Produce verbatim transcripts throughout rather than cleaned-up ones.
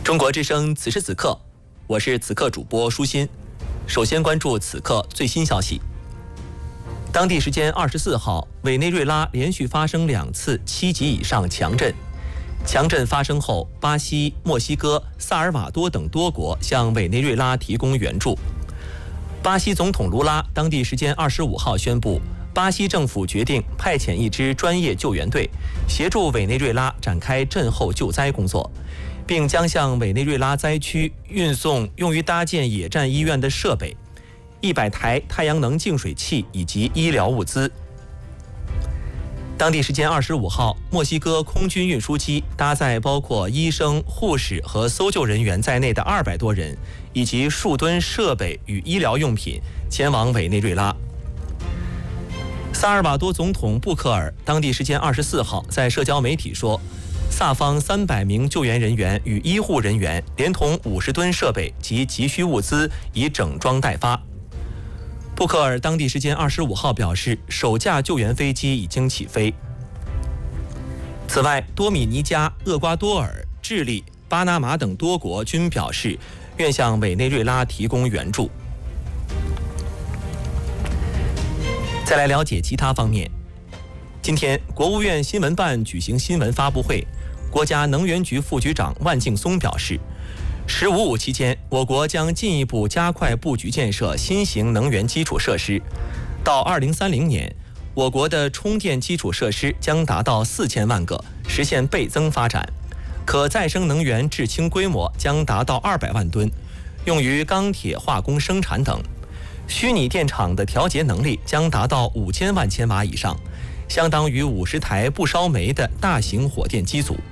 中国之声此时此刻，我是此刻主播舒心。首先关注此刻最新消息。当地时间二十四号，委内瑞拉连续发生两次七级以上强震。强震发生后，巴西、墨西哥、萨尔瓦多等多国向委内瑞拉提供援助。巴西总统卢拉当地时间二十五号宣布，巴西政府决定派遣一支专业救援队，协助委内瑞拉展开震后救灾工作，并将向委内瑞拉灾区运送用于搭建野战医院的设备、一百台太阳能净水器以及医疗物资。当地时间二十五号，墨西哥空军运输机搭载包括医生、护士和搜救人员在内的二百多人，以及数吨设备与医疗用品前往委内瑞拉。萨尔瓦多总统布克尔当地时间二十四号在社交媒体说，萨方三百名救援人员与医护人员连同五十吨设备及急需物资已整装待发。布克尔当地时间二十五号表示，首架救援飞机已经起飞。此外，多米尼加、厄瓜多尔、智利、巴拿马等多国均表示愿向委内瑞拉提供援助。再来了解其他方面。今天，国务院新闻办举行新闻发布会，国家能源局副局长万敬松表示，十五五期间，我国将进一步加快布局建设新型能源基础设施。到二零三零年，我国的充电基础设施将达到四千万个，实现倍增发展。可再生能源制氢规模将达到二百万吨，用于钢铁、化工生产等。虚拟电厂的调节能力将达到五千万千瓦以上，相当于五十台不烧煤的大型火电机组。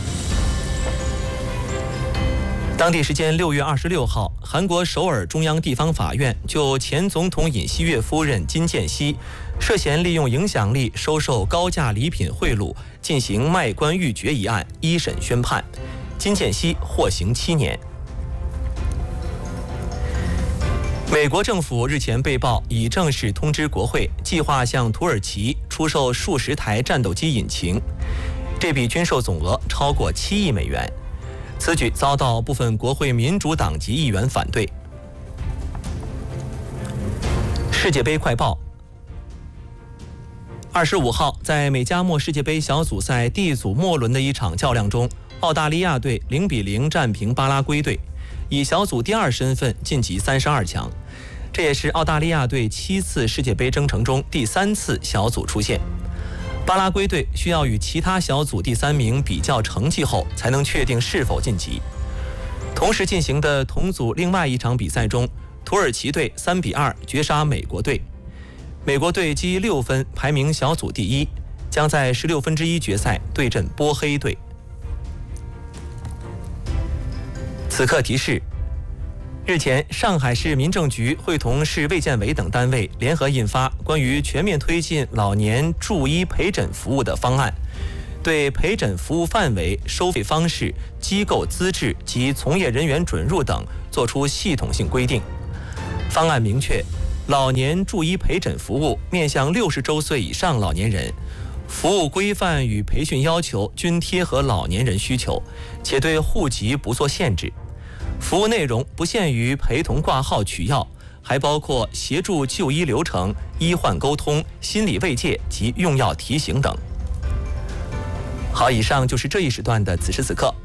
当地时间六月二十六号，韩国首尔中央地方法院就前总统尹锡悦夫人金建熙涉嫌利用影响力收受高价礼品贿赂进行卖官鬻爵一案一审宣判，金建熙获刑七年。美国政府日前被曝已正式通知国会，计划向土耳其出售数十台战斗机引擎，这笔军售总额超过七亿美元。此举遭到部分国会民主党籍议员反对。世界杯快报。二十五号，在美加墨世界杯小组赛 D 组末轮的一场较量中，澳大利亚队零比零战平巴拉圭队，以小组第二身份晋级三十二强。这也是澳大利亚队七次世界杯征程中第三次小组出现。巴拉圭队需要与其他小组第三名比较成绩后，才能确定是否晋级。同时进行的同组另外一场比赛中，土耳其队三比二绝杀美国队，美国队积六分排名小组第一，将在十六分之一决赛对阵波黑队。此刻提示：日前，上海市民政局会同市卫健委等单位联合印发关于全面推进老年助医陪诊服务的方案，对陪诊服务范围、收费方式、机构资质及从业人员准入等作出系统性规定。方案明确，老年助医陪诊服务面向六十周岁以上老年人，服务规范与培训要求均贴合老年人需求，且对户籍不做限制。服务内容不限于陪同挂号取药，还包括协助就医流程、医患沟通、心理慰藉及用药提醒等。好，以上就是这一时段的此时此刻。